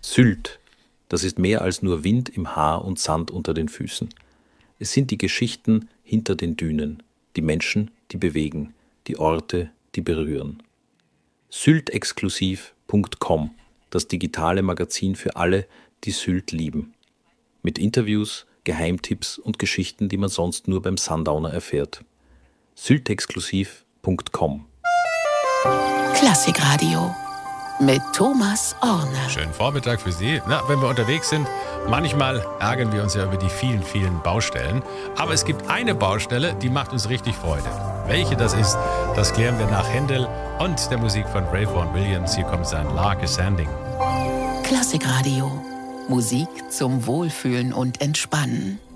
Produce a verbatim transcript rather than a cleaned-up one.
Sylt, das ist mehr als nur Wind im Haar und Sand unter den Füßen. Es sind die Geschichten hinter den Dünen, die Menschen, die bewegen, die Orte, die berühren. Syltexklusiv Punkt com, das digitale Magazin für alle, die Sylt lieben. Mit Interviews, Geheimtipps und Geschichten, die man sonst nur beim Sundowner erfährt. Syltexklusiv Punkt com. Klassikradio mit Thomas Orner. Schönen Vormittag für Sie. Na, wenn wir unterwegs sind, manchmal ärgern wir uns ja über die vielen, vielen Baustellen. Aber es gibt eine Baustelle, die macht uns richtig Freude. Welche das ist, das klären wir nach Händel und der Musik von Ray Vaughan Williams. Hier kommt sein Lark is Sanding. Klassikradio. Musik zum Wohlfühlen und Entspannen.